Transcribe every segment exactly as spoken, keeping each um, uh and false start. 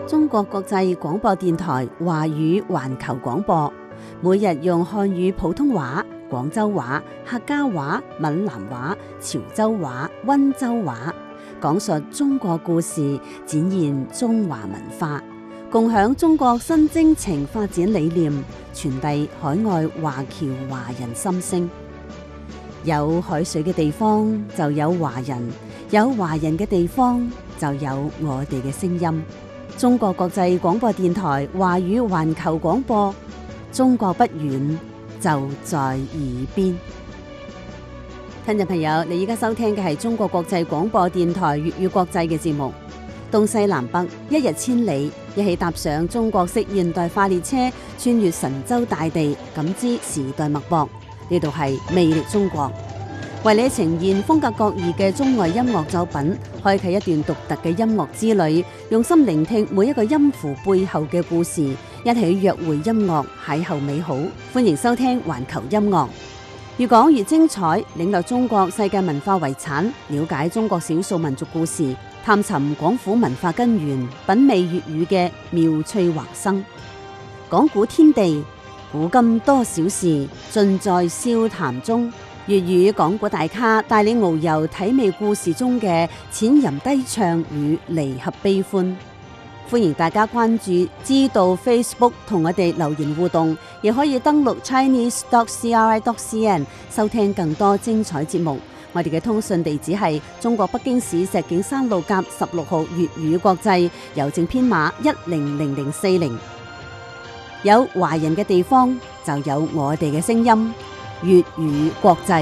中國國際廣播電台華語環球廣播，每日用漢語普通話、廣州話、客家話、閩南話、潮州話、溫州話，講述中國故事，展現中華文化，共享中國新征程發展理念，傳遞海外華僑華人心聲。有海水嘅地方就有華人，有華人嘅地方就有我哋嘅聲音。中國國際廣播電台華語環球廣播，中國不遠，就在耳邊。聽眾朋友，你而家收聽嘅係中國國際廣播電台粵語國際嘅節目。東西南北，一日千里，一起踏上中國式現代化列車，穿越神州大地，感知時代脈搏。呢度係魅力中國，為你呈現風格各異嘅中外音樂作品，開啟一段獨特嘅音樂之旅，用心聆聽每一個音符背後嘅故事，一起約會音樂，邂逅美好。歡迎收聽環球音樂，越講越精彩，領略中國世界文化遺產，了解中國少數民族故事，探尋廣府文化根源，品味粵語嘅妙趣橫生。講古天地，古今多少事，盡在笑談中。粵語講古大咖帶你遨遊體味故事中嘅淺吟低唱與離合悲歡。歡迎大家關注知道 Facebook 同我哋留言互動，亦可以登錄 chinese dot c r i dot c n 收聽更多精彩節目。我哋嘅通訊地址係中國北京市石景山路甲十六號粵語國際，郵政編碼一零零零四零。有華人嘅地方就有我哋嘅聲音，粵語國際。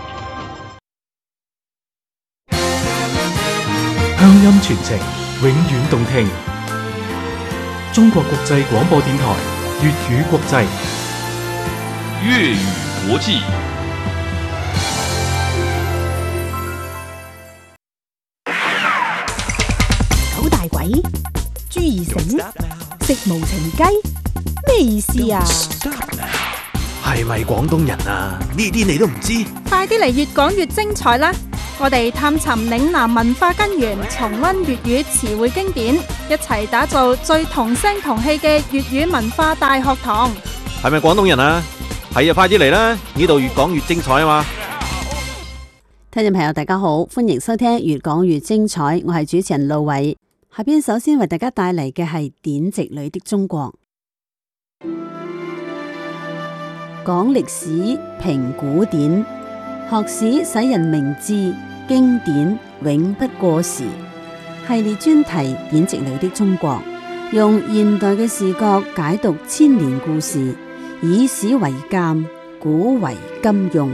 鄉音傳情，永遠動聽。中國國際廣播電台粵語國際， 粵語國際。 九大鬼、朱二繩、食無情雞，咩意思啊？ 係咪廣東人啊？呢啲你都唔知？ 快啲嚟越講越精彩啦！我哋探尋嶺南文化根源，重溫粵語詞彙經典，一齊打造最同聲同氣嘅粵語文化大學堂。 係咪廣東人啊？係啊，快啲嚟啦！呢度越講越精彩啊嘛！ 聽眾朋友大家好，歡迎收聽越講越精彩，我係主持人路偉。下邊首先為大家帶嚟嘅係典籍裏的中國。講歷史，評古典，學史使人明智，經典永不過時。系列專題典籍裏的中國，用現代嘅視角解讀千年故事，以史為鑑，古為今用。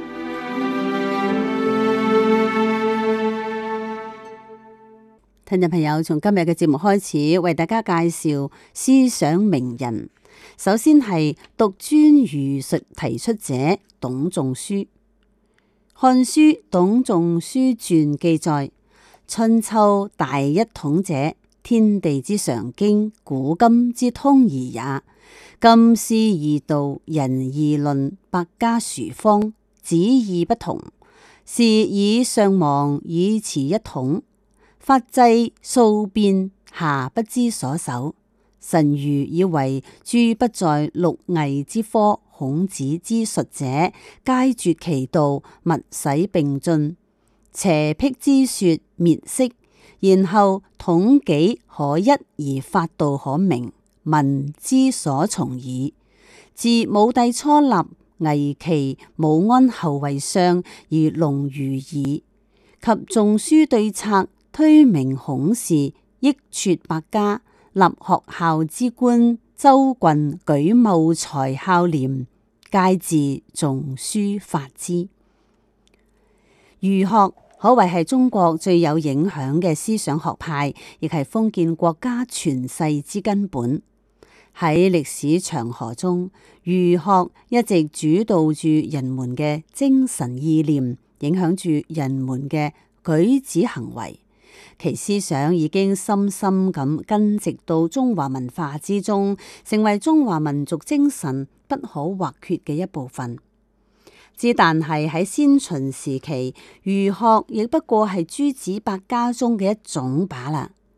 聽眾朋友，從今日嘅節目開始，為大家介紹思想名人。首先係獨尊儒術提出者董仲舒。《漢書·董仲舒傳》記載：春秋大一統者，天地之常經，古今之通義也。今師易道，仁義論，百家殊方，旨意不同，是以上亡，以持一統。法制數變，瑕不知所守。臣愚以為諸不在六藝之科，孔子之術者，皆絕其道，勿使並進。邪辟之說滅息，然後統紀可一而法度可明，民之所從矣。自武帝初立，危其武安後為相而隆如矣。及仲舒對策，推明孔氏，益黜百家，立學校之官，州郡舉畝才孝廉，皆自仲舒發之。儒學可謂係中國最有影響嘅思想學派，亦係封建國家存世之根本。喺歷史長河中，儒學一直主導住人們嘅精神意念，影響住人們嘅舉止行為。其思想已經深深咁根植到中華文化之中，成為中華民族精神不可或缺嘅一部分。之但係喺先秦時期，儒學亦不過係諸子百家中嘅一種罷啦。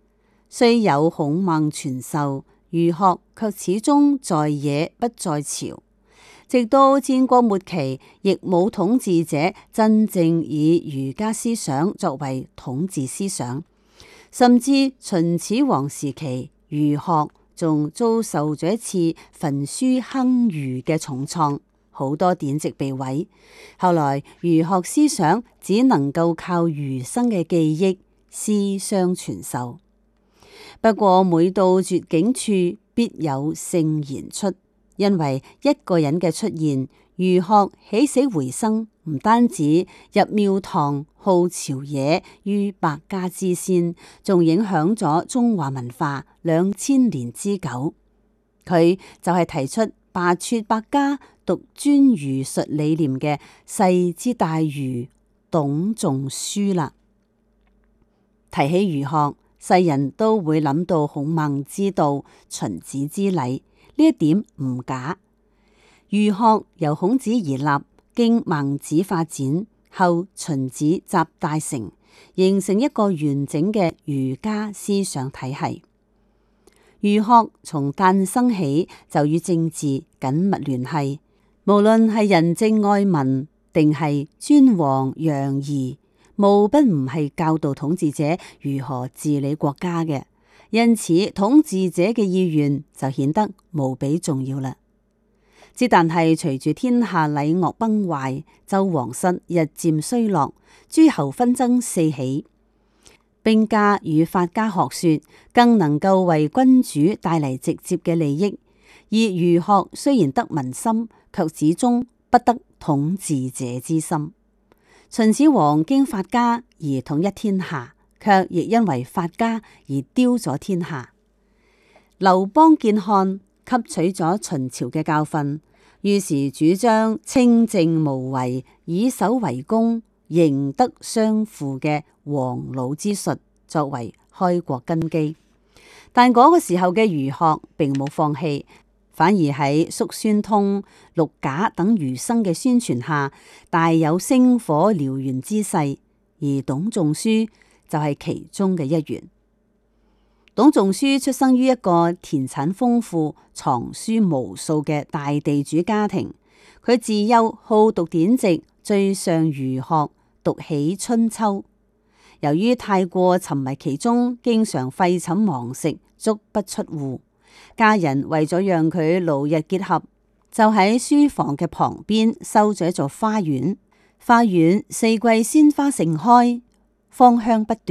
雖有孔孟傳授，儒學卻始終在野不在朝。直到戰國末期，亦冇統治者真正以儒家思想作為統治思想。甚至秦始皇時期，儒學仲遭受咗一次焚書坑儒嘅重創，好多典籍被毀。後來儒學思想只能夠靠儒生嘅記憶師相傳授。不過每到絕境處，必有聖賢出，因為一個人嘅出現，儒學起死回生，唔單止入廟堂號朝野於百家之先，仲影響咗中華文化兩千年之久。佢就係提出罷黜百家，獨尊儒術理念嘅世之大儒董仲舒啦。提起儒學，世人都會諗到孔孟之道、荀子之禮，呢一點唔假。儒學由孔子而立，經孟子發展，後荀子集大成，形成一個完整嘅儒家思想體系。儒學從誕生起就與政治緊密聯繫，無論係仁政愛民定係尊王攘夷，無不唔係教導統治者如何治理國家嘅。因此統治者嘅意願就顯得無比重要啦。之但係隨住天下禮樂崩壞，周皇室日漸衰落，諸侯紛爭四起，兵家與法家學說更能夠為君主帶嚟直接嘅利益，而儒學雖然得民心，卻始終不得統治者之心。秦始皇經法家而統一天下，卻亦因為法家而丟咗天下。劉邦見漢，吸取咗秦朝嘅教訓，於是主張清靜無為、以守為攻、刑德相符嘅黃老之術作為開國根基。但嗰個時候嘅儒學並冇放棄，反而喺叔孫通、陸賈等儒生嘅宣傳下，大有星火燎原之勢。而董仲舒就係其中嘅一員。董仲舒出生於一個田產豐富、藏書無數嘅大地主家庭。佢自幼好讀典籍，最上儒學，讀起春秋。由於太過沉迷其中，經常廢寢忘食，足不出戶。家人為咗讓佢勞逸結合，就喺書房嘅旁邊修咗一座花園。花園四季鮮花盛開，芳香不斷。